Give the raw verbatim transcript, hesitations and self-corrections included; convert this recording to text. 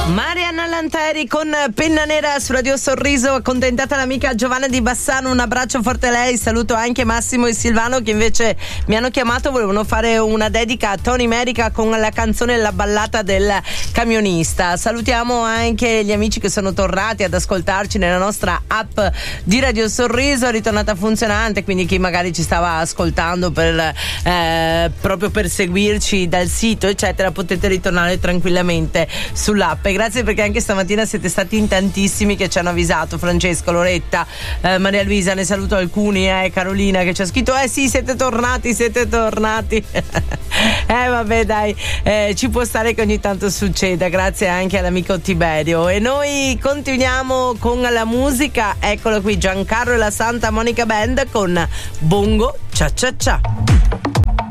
Marianna Lanteri con Penna Nera su Radio Sorriso, accontentata l'amica Giovanna di Bassano, un abbraccio forte a lei. Saluto anche Massimo e Silvano che invece mi hanno chiamato, volevano fare una dedica a Tony Merica con la canzone La ballata del camionista. Salutiamo anche gli amici che sono tornati ad ascoltarci nella nostra app di Radio Sorriso, ritornata funzionante, quindi chi magari ci stava ascoltando per eh, proprio per seguirci dal sito eccetera, potete ritornare tranquillamente sull'app. E grazie perché anche stamattina siete stati in tantissimi che ci hanno avvisato, Francesco, Loretta, eh, Maria Luisa, ne saluto alcuni, eh, Carolina che ci ha scritto eh sì siete tornati, siete tornati eh vabbè dai, eh, ci può stare che ogni tanto succeda. Grazie anche all'amico Tiberio. E noi continuiamo con la musica, eccolo qui Giancarlo e la Santa Monica Band con Bongo Cia Cia Cia.